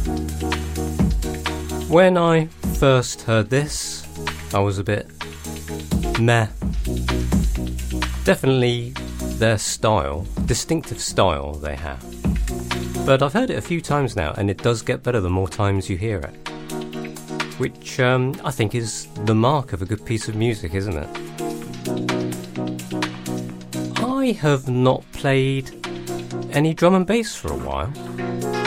When I first heard this, I was a bit meh. Definitely their style, distinctive style they have. But I've heard it a few times now, and it does get better the more times you hear it. Which I think is the mark of a good piece of music, isn't it? I have not played any drum and bass for a while.